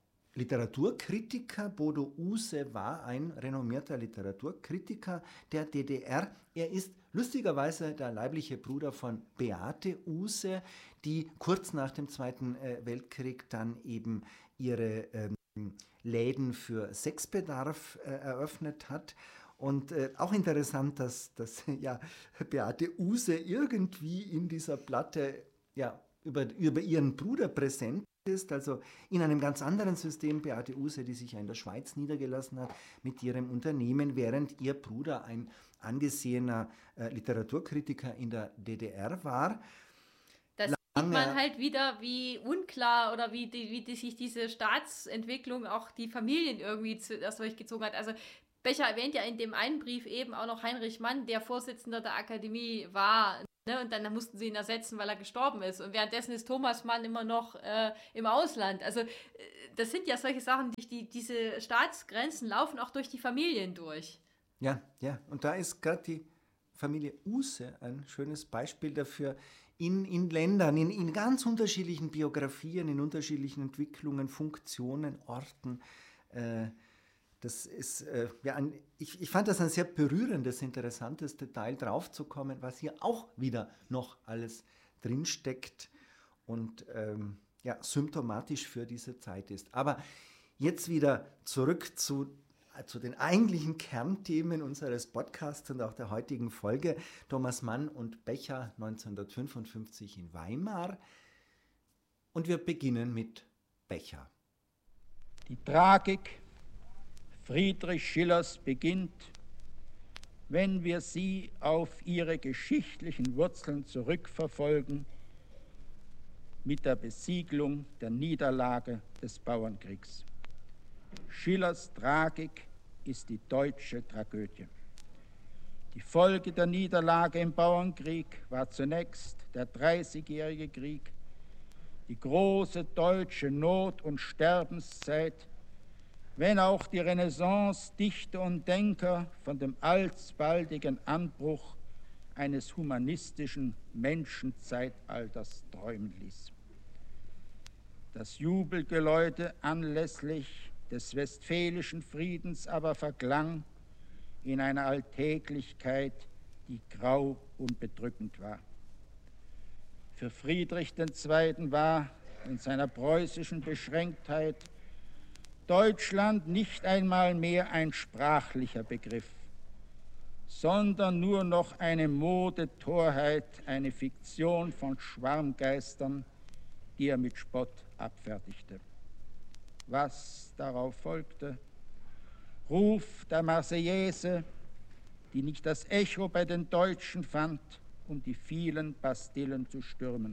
Literaturkritiker. Bodo Uhse war ein renommierter Literaturkritiker der D D R. Er ist lustigerweise der leibliche Bruder von Beate Uhse, die kurz nach dem Zweiten äh, Weltkrieg dann eben ihre ähm, Läden für Sexbedarf äh, eröffnet hat. Und äh, auch interessant, dass, dass ja, Beate Uhse irgendwie in dieser Platte ja, über, über ihren Bruder präsent ist, also in einem ganz anderen System. Beate Uhse, die sich ja in der Schweiz niedergelassen hat mit ihrem Unternehmen, während ihr Bruder ein angesehener äh, Literaturkritiker in der D D R war. Das sieht man halt wieder, wie unklar oder wie, die, wie die sich diese Staatsentwicklung auch die Familien irgendwie zu, das durchgezogen hat. Also Becher erwähnt ja in dem einen Brief eben auch noch Heinrich Mann, der Vorsitzender der Akademie war. Ne? Und dann mussten sie ihn ersetzen, weil er gestorben ist. Und währenddessen ist Thomas Mann immer noch äh, im Ausland. Also äh, das sind ja solche Sachen, die, die, diese Staatsgrenzen laufen auch durch die Familien durch. Ja, ja. Und da ist gerade die Familie Uhse ein schönes Beispiel dafür. In, in Ländern, in, in ganz unterschiedlichen Biografien, in unterschiedlichen Entwicklungen, Funktionen, Orten. Äh, das ist, äh, ja, ein, ich, ich fand das ein sehr berührendes, interessantes Detail, draufzukommen, was hier auch wieder noch alles drinsteckt und ähm, ja, symptomatisch für diese Zeit ist. Aber jetzt wieder zurück zu zu den eigentlichen Kernthemen unseres Podcasts und auch der heutigen Folge. Thomas Mann und Becher neunzehnhundertfünfundfünfzig in Weimar. Und wir beginnen mit Becher. Die Tragik Friedrich Schillers beginnt, wenn wir sie auf ihre geschichtlichen Wurzeln zurückverfolgen, mit der Besiegelung der Niederlage des Bauernkriegs. Schillers Tragik ist die deutsche Tragödie. Die Folge der Niederlage im Bauernkrieg war zunächst der Dreißigjährige Krieg, die große deutsche Not- und Sterbenszeit, wenn auch die Renaissance Dichter und Denker von dem alsbaldigen Anbruch eines humanistischen Menschenzeitalters träumen ließ. Das Jubelgeläute anlässlich des Westfälischen Friedens aber verklang in einer Alltäglichkeit, die grau und bedrückend war. Für Friedrich der Zweite war in seiner preußischen Beschränktheit Deutschland nicht einmal mehr ein sprachlicher Begriff, sondern nur noch eine Modetorheit, eine Fiktion von Schwarmgeistern, die er mit Spott abfertigte. Was darauf folgte? Ruf der Marseillaise, die nicht das Echo bei den Deutschen fand, um die vielen Bastillen zu stürmen.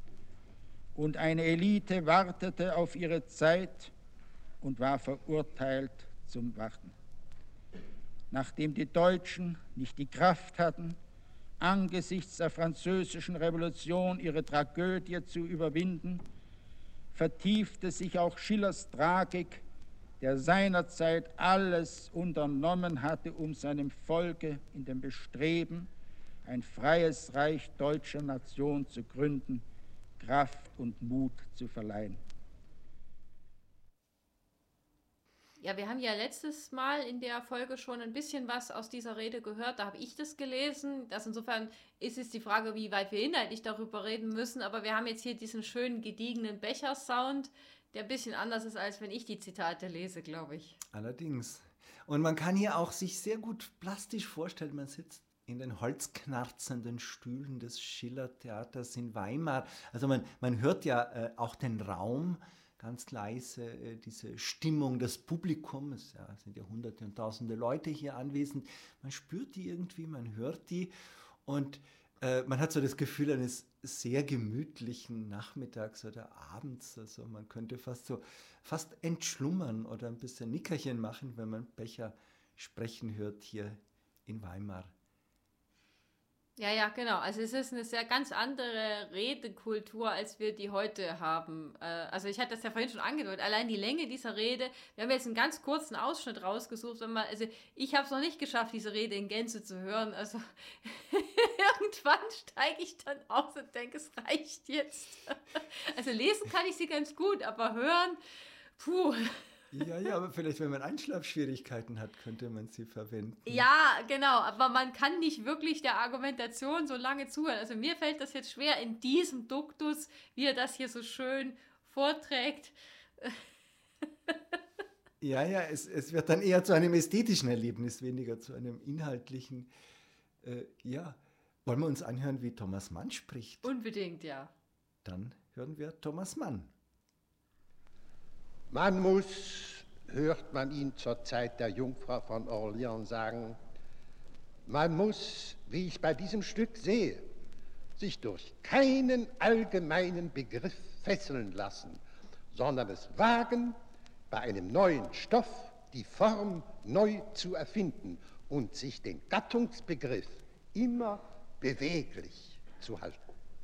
Und eine Elite wartete auf ihre Zeit und war verurteilt zum Warten. Nachdem die Deutschen nicht die Kraft hatten, angesichts der französischen Revolution ihre Tragödie zu überwinden, vertiefte sich auch Schillers Tragik, der seinerzeit alles unternommen hatte, um seinem Volke in dem Bestreben, ein freies Reich deutscher Nation zu gründen, Kraft und Mut zu verleihen. Ja, wir haben ja letztes Mal in der Folge schon ein bisschen was aus dieser Rede gehört. Da habe ich das gelesen. Das insofern ist es die Frage, wie weit wir inhaltlich darüber reden müssen. Aber wir haben jetzt hier diesen schönen, gediegenen Becher-Sound, der ein bisschen anders ist, als wenn ich die Zitate lese, glaube ich. Allerdings. Und man kann hier auch sich sehr gut plastisch vorstellen, man sitzt in den holzknarzenden Stühlen des Schiller-Theaters in Weimar. Also man, man hört ja äh, auch den Raum, ganz leise, äh, diese Stimmung des Publikums, ja, es sind ja hunderte und tausende Leute hier anwesend, man spürt die irgendwie, man hört die und äh, man hat so das Gefühl eines sehr gemütlichen Nachmittags oder Abends, also man könnte fast so, fast entschlummern oder ein bisschen Nickerchen machen, wenn man Becher sprechen hört hier in Weimar. Ja, ja, genau. Also es ist eine sehr ganz andere Redekultur, als wir die heute haben. Äh, also ich hatte das ja vorhin schon angedeutet. Allein die Länge dieser Rede, wir haben jetzt einen ganz kurzen Ausschnitt rausgesucht. Wenn man, also ich habe es noch nicht geschafft, diese Rede in Gänze zu hören. Also irgendwann steige ich dann aus und denke, es reicht jetzt. Also lesen kann ich sie ganz gut, aber hören, puh. Ja, ja, aber vielleicht, wenn man Einschlafschwierigkeiten hat, könnte man sie verwenden. Ja, genau, aber man kann nicht wirklich der Argumentation so lange zuhören. Also mir fällt das jetzt schwer in diesem Duktus, wie er das hier so schön vorträgt. Ja, ja, es, es wird dann eher zu einem ästhetischen Erlebnis, weniger zu einem inhaltlichen. Äh, ja, wollen wir uns anhören, wie Thomas Mann spricht? Unbedingt, ja. Dann hören wir Thomas Mann. Man muss, hört man ihn zur Zeit der Jungfrau von Orleans sagen, man muss, wie ich bei diesem Stück sehe, sich durch keinen allgemeinen Begriff fesseln lassen, sondern es wagen, bei einem neuen Stoff die Form neu zu erfinden und sich den Gattungsbegriff immer beweglich zu halten.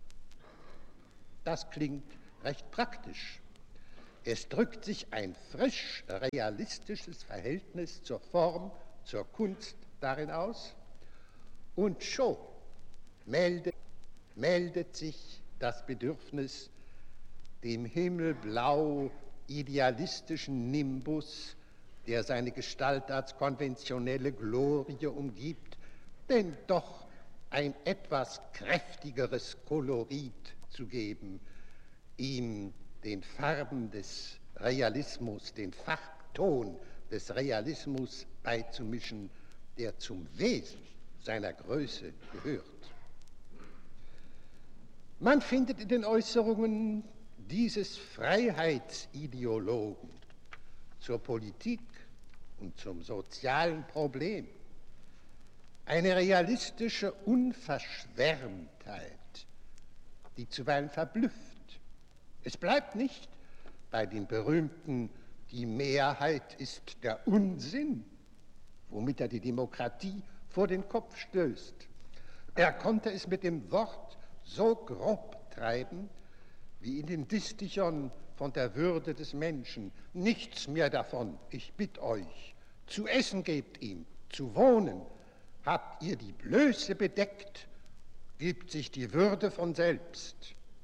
Das klingt recht praktisch. Es drückt sich ein frisch realistisches Verhältnis zur Form, zur Kunst darin aus und schon meldet, meldet sich das Bedürfnis, dem himmelblau idealistischen Nimbus, der seine Gestalt als konventionelle Glorie umgibt, denn doch ein etwas kräftigeres Kolorit zu geben, ihm den Farben des Realismus, den Farbton des Realismus beizumischen, der zum Wesen seiner Größe gehört. Man findet in den Äußerungen dieses Freiheitsideologen zur Politik und zum sozialen Problem eine realistische Unverschwärmtheit, die zuweilen verblüfft. Es bleibt nicht bei dem berühmten "Die Mehrheit ist der Unsinn", womit er die Demokratie vor den Kopf stößt. Er konnte es mit dem Wort so grob treiben, wie in den Distichern von der Würde des Menschen. Nichts mehr davon, ich bitt euch. Zu essen gebt ihm, zu wohnen. Habt ihr die Blöße bedeckt, gibt sich die Würde von selbst.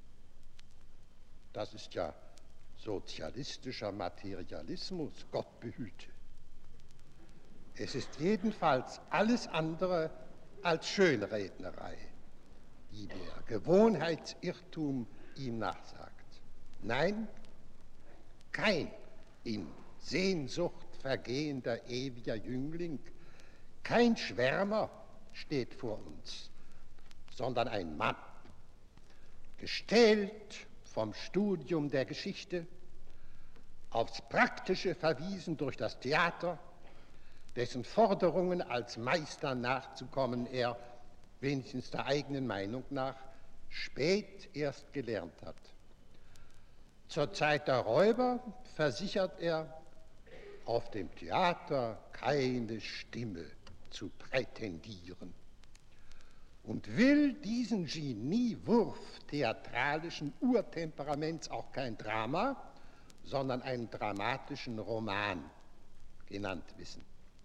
Das ist ja sozialistischer Materialismus, Gott behüte. Es ist jedenfalls alles andere als Schönrednerei, die der Gewohnheitsirrtum ihm nachsagt. Nein, kein in Sehnsucht vergehender ewiger Jüngling, kein Schwärmer steht vor uns, sondern ein Mann, gestählt vom Studium der Geschichte, aufs Praktische verwiesen durch das Theater, dessen Forderungen als Meister nachzukommen er, wenigstens der eigenen Meinung nach, spät erst gelernt hat. Zur Zeit der Räuber versichert er, auf dem Theater keine Stimme zu prätendieren und will diesen Geniewurf theatralischen Urtemperaments auch kein Drama, sondern einen dramatischen Roman genannt wissen.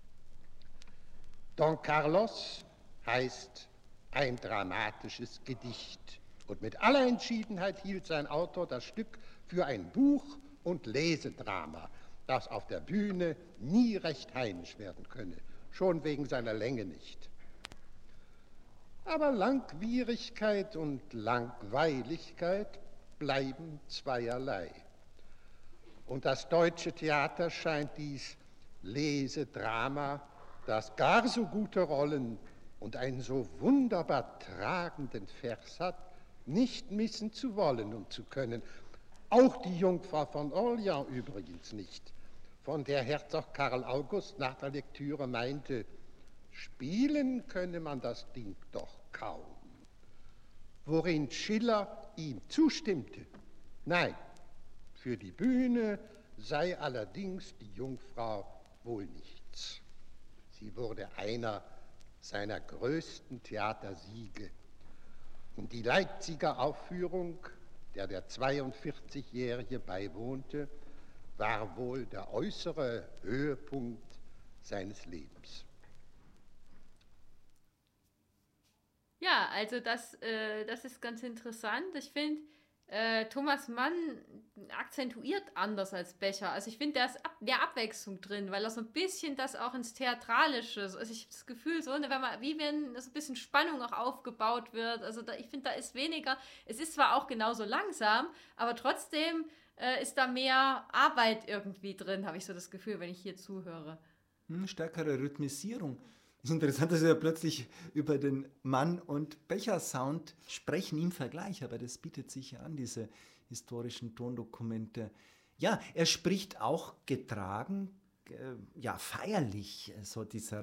Don Carlos heißt ein dramatisches Gedicht und mit aller Entschiedenheit hielt sein Autor das Stück für ein Buch- und Lesedrama, das auf der Bühne nie recht heimisch werden könne, schon wegen seiner Länge nicht. Aber Langwierigkeit und Langweiligkeit bleiben zweierlei. Und das deutsche Theater scheint dies Lesedrama, das gar so gute Rollen und einen so wunderbar tragenden Vers hat, nicht missen zu wollen und zu können. Auch die Jungfrau von Orleans übrigens nicht, von der Herzog Karl August nach der Lektüre meinte, spielen könne man das Ding doch kaum. Worin Schiller ihm zustimmte, nein, für die Bühne sei allerdings die Jungfrau wohl nichts. Sie wurde einer seiner größten Theatersiege. Und die Leipziger Aufführung, der der zweiundvierzigjährige beiwohnte, war wohl der äußere Höhepunkt seines Lebens. Ja, also das, äh, das ist ganz interessant. Ich finde, äh, Thomas Mann akzentuiert anders als Becher. Also ich finde, da ist ab, mehr Abwechslung drin, weil er so ein bisschen das auch ins Theatralische, also ich habe das Gefühl, so, ne, wenn man, wie wenn so ein bisschen Spannung auch aufgebaut wird. Also da, ich finde, da ist weniger, es ist zwar auch genauso langsam, aber trotzdem äh, ist da mehr Arbeit irgendwie drin, habe ich so das Gefühl, wenn ich hier zuhöre. Hm, stärkere Rhythmisierung. Es ist interessant, dass wir plötzlich über den Mann- und Becher-Sound sprechen im Vergleich, aber das bietet sich ja an, diese historischen Tondokumente. Ja, er spricht auch getragen, äh, ja, feierlich, so dieser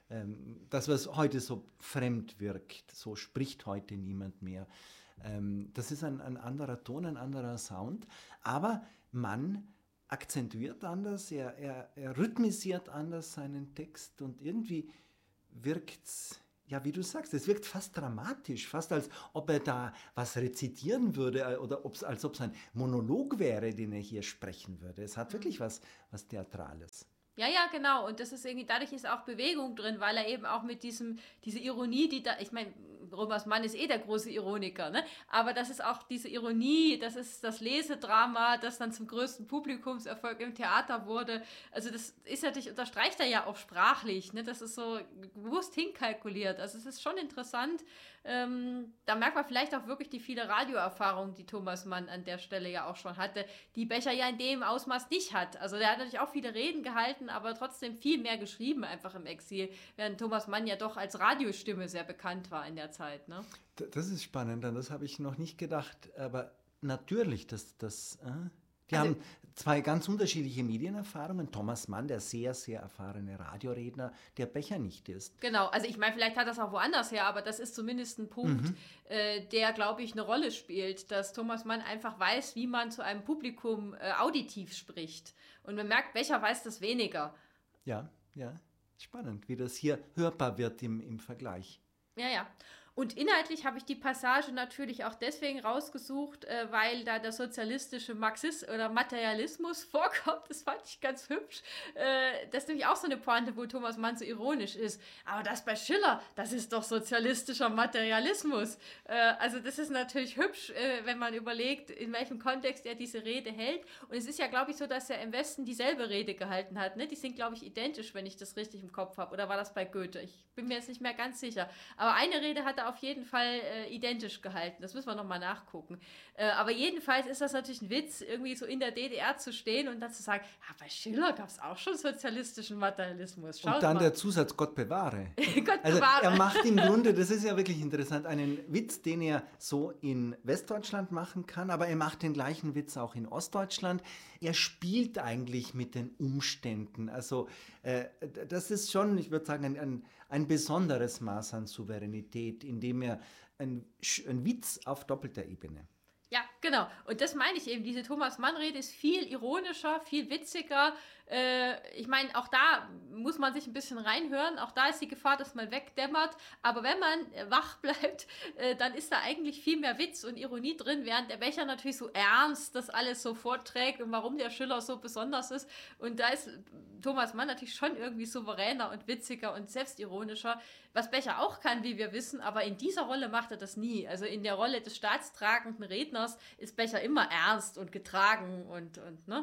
ähm, das, was heute so fremd wirkt, so spricht heute niemand mehr. Ähm, das ist ein, ein anderer Ton, ein anderer Sound, aber man akzentuiert anders, er, er, er rhythmisiert anders seinen Text und irgendwie wirkt es, ja, wie du sagst, es wirkt fast dramatisch, fast als ob er da was rezitieren würde oder ob's, als ob es ein Monolog wäre, den er hier sprechen würde. Es hat wirklich was, was Theatrales. Ja, ja, genau. Und das ist irgendwie, dadurch ist auch Bewegung drin, weil er eben auch mit diesem, diese Ironie, die da, ich meine, Thomas Mann ist eh der große Ironiker, ne? Aber das ist auch diese Ironie, das ist das Lesedrama, das dann zum größten Publikumserfolg im Theater wurde. Also das ist natürlich, unterstreicht er ja auch sprachlich, ne? Das ist so bewusst hinkalkuliert. Also es ist schon interessant. Ähm, da merkt man vielleicht auch wirklich die viele Radioerfahrung, die Thomas Mann an der Stelle ja auch schon hatte, die Becher ja in dem Ausmaß nicht hat. Also der hat natürlich auch viele Reden gehalten, aber trotzdem viel mehr geschrieben einfach im Exil, während Thomas Mann ja doch als Radiostimme sehr bekannt war in der Zeit. Ne? Das ist spannend, an das habe ich noch nicht gedacht, aber natürlich, das, das, äh, die Also, haben zwei ganz unterschiedliche Medienerfahrungen. Thomas Mann, der sehr, sehr erfahrene Radioredner, der Becher nicht ist. Genau, also ich meine, vielleicht hat das auch woanders her, aber das ist zumindest ein Punkt, mhm. äh, der, glaube ich, eine Rolle spielt, dass Thomas Mann einfach weiß, wie man zu einem Publikum äh, auditiv spricht. Und man merkt, Becher weiß das weniger. Ja, ja, spannend, wie das hier hörbar wird im, im Vergleich. Ja, ja. Und inhaltlich habe ich die Passage natürlich auch deswegen rausgesucht, äh, weil da der sozialistische Marxismus oder Materialismus vorkommt. Das fand ich ganz hübsch. Äh, das ist nämlich auch so eine Pointe, wo Thomas Mann so ironisch ist. Aber das bei Schiller, das ist doch sozialistischer Materialismus. Äh, also das ist natürlich hübsch, äh, wenn man überlegt, in welchem Kontext er diese Rede hält. Und es ist ja, glaube ich, so, dass er im Westen dieselbe Rede gehalten hat. Ne? Die sind, glaube ich, identisch, wenn ich das richtig im Kopf habe. Oder war das bei Goethe? Ich bin mir jetzt nicht mehr ganz sicher. Aber eine Rede hat er auf jeden Fall äh, identisch gehalten. Das müssen wir nochmal nachgucken. Äh, aber jedenfalls ist das natürlich ein Witz, irgendwie so in der D D R zu stehen und dann zu sagen, ah, bei Schiller gab es auch schon sozialistischen Materialismus. Schaut und dann mal. Der Zusatz, Gott bewahre. Gott also bewahre. Er macht im Grunde, das ist ja wirklich interessant, einen Witz, den er so in Westdeutschland machen kann, aber er macht den gleichen Witz auch in Ostdeutschland. Er spielt eigentlich mit den Umständen. Also äh, das ist schon, ich würde sagen, ein, ein, ein besonderes Maß an Souveränität, indem er ein, ein Witz auf doppelter Ebene. Ja, genau. Und das meine ich eben. Diese Thomas-Mann-Rede ist viel ironischer, viel witziger. Äh, ich meine, auch da muss man sich ein bisschen reinhören. Auch da ist die Gefahr, dass man wegdämmert. Aber wenn man äh, wach bleibt, äh, dann ist da eigentlich viel mehr Witz und Ironie drin, während der Becher natürlich so ernst das alles so vorträgt und warum der Schiller so besonders ist. Und da ist Thomas Mann natürlich schon irgendwie souveräner und witziger und selbstironischer, was Becher auch kann, wie wir wissen. Aber in dieser Rolle macht er das nie. Also in der Rolle des staatstragenden Redners ist Becher immer ernst und getragen und, und ne?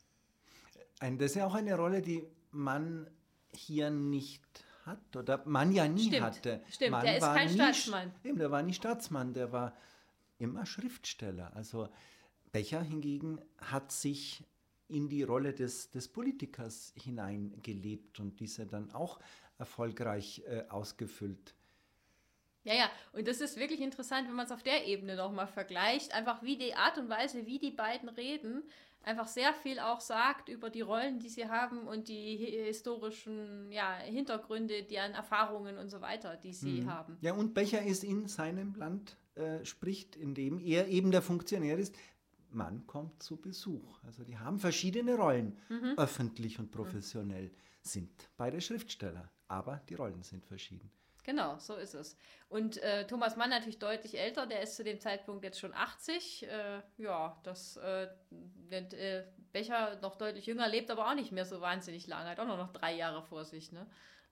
Ein, das ist ja auch eine Rolle, die man hier nicht hat oder man ja nie Stimmt, hatte. Stimmt, man der ist kein nie, Staatsmann. Eben, der war nicht Staatsmann, der war immer Schriftsteller. Also Becher hingegen hat sich in die Rolle des, des Politikers hineingelebt und diese dann auch erfolgreich äh, ausgefüllt. Ja, ja, und das ist wirklich interessant, wenn man es auf der Ebene nochmal vergleicht, einfach wie die Art und Weise, wie die beiden reden, einfach sehr viel auch sagt über die Rollen, die sie haben und die historischen ja, Hintergründe, die an Erfahrungen und so weiter, die sie mhm. haben. Ja, und Becher ist in seinem Land, äh, spricht, in dem er eben der Funktionär ist, Mann kommt zu Besuch. Also die haben verschiedene Rollen, mhm. öffentlich und professionell, mhm. sind beide Schriftsteller, aber die Rollen sind verschieden. Genau, so ist es. Und äh, Thomas Mann natürlich deutlich älter, der ist zu dem Zeitpunkt jetzt schon achtzig. Äh, ja, das äh, äh, Becher noch deutlich jünger, lebt aber auch nicht mehr so wahnsinnig lange, hat auch nur noch drei Jahre vor sich. Ne?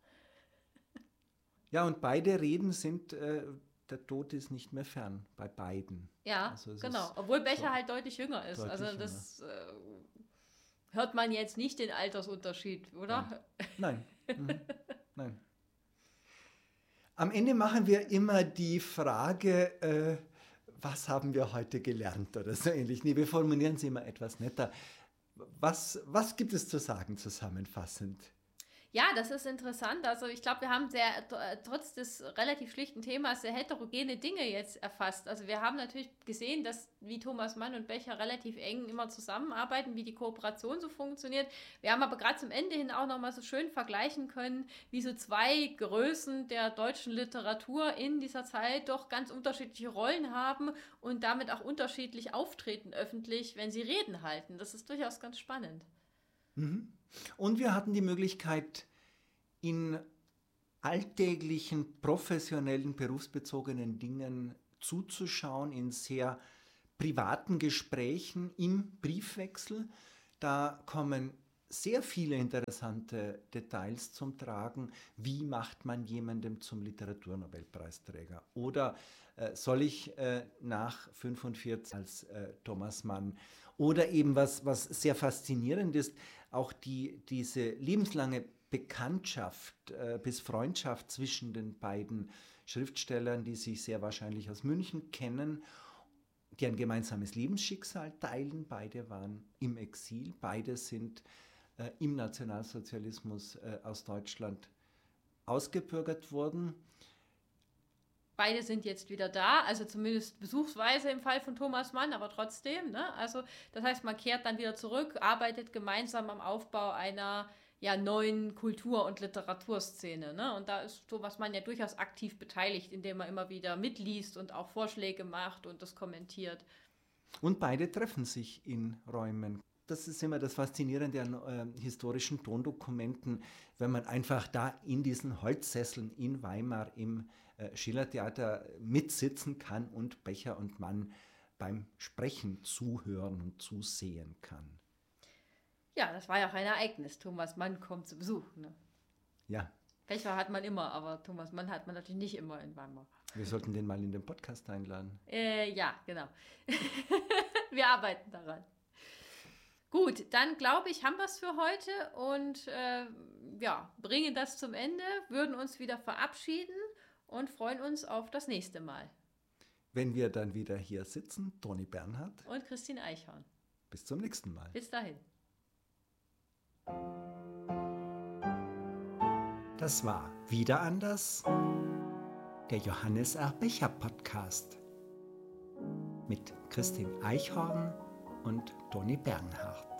Ja, und beide Reden sind, äh, der Tod ist nicht mehr fern, bei beiden. Ja, also genau, obwohl Becher so halt deutlich jünger ist. Deutlich also das äh, hört man jetzt nicht den Altersunterschied, oder? Nein, mhm. Nein. Am Ende machen wir immer die Frage, äh, was haben wir heute gelernt oder so ähnlich. Nee, wir formulieren sie immer etwas netter. Was, was gibt es zu sagen zusammenfassend? Ja, das ist interessant. Also ich glaube, wir haben sehr, äh, trotz des relativ schlichten Themas sehr heterogene Dinge jetzt erfasst. Also wir haben natürlich gesehen, dass wie Thomas Mann und Becher relativ eng immer zusammenarbeiten, wie die Kooperation so funktioniert. Wir haben aber gerade zum Ende hin auch nochmal so schön vergleichen können, wie so zwei Größen der deutschen Literatur in dieser Zeit doch ganz unterschiedliche Rollen haben und damit auch unterschiedlich auftreten öffentlich, wenn sie Reden halten. Das ist durchaus ganz spannend. Mhm. Und wir hatten die Möglichkeit, in alltäglichen, professionellen, berufsbezogenen Dingen zuzuschauen, in sehr privaten Gesprächen im Briefwechsel. Da kommen sehr viele interessante Details zum Tragen. Wie macht man jemandem zum Literaturnobelpreisträger? Oder äh, soll ich äh, nach fünfundvierzig als äh, Thomas Mann? Oder eben was, was sehr faszinierend ist, auch die, diese lebenslange Bekanntschaft äh, bis Freundschaft zwischen den beiden Schriftstellern, die sich sehr wahrscheinlich aus München kennen, die ein gemeinsames Lebensschicksal teilen. Beide waren im Exil, beide sind äh, im Nationalsozialismus äh, aus Deutschland ausgebürgert worden. Beide sind jetzt wieder da, also zumindest besuchsweise im Fall von Thomas Mann, aber trotzdem. Ne? Also das heißt, man kehrt dann wieder zurück, arbeitet gemeinsam am Aufbau einer ja, neuen Kultur- und Literaturszene. Ne? Und da ist Thomas Mann ja durchaus aktiv beteiligt, indem er immer wieder mitliest und auch Vorschläge macht und das kommentiert. Und beide treffen sich in Räumen. Das ist immer das Faszinierende an äh, historischen Tondokumenten, wenn man einfach da in diesen Holzsesseln in Weimar im äh, Schillertheater mitsitzen kann und Becher und Mann beim Sprechen zuhören und zusehen kann. Ja, das war ja auch ein Ereignis. Thomas Mann kommt zu Besuch. Ne? Ja. Becher hat man immer, aber Thomas Mann hat man natürlich nicht immer in Weimar. Wir sollten den mal in den Podcast einladen. Äh, ja, genau. Wir arbeiten daran. Gut, dann glaube ich, haben wir es für heute und äh, ja, bringen das zum Ende, würden uns wieder verabschieden und freuen uns auf das nächste Mal. Wenn wir dann wieder hier sitzen, Toni Bernhard und Christine Eichhorn. Bis zum nächsten Mal. Bis dahin. Das war Wieder anders, der Johannes R. Becher Podcast mit Christine Eichhorn und Toni Bernhard.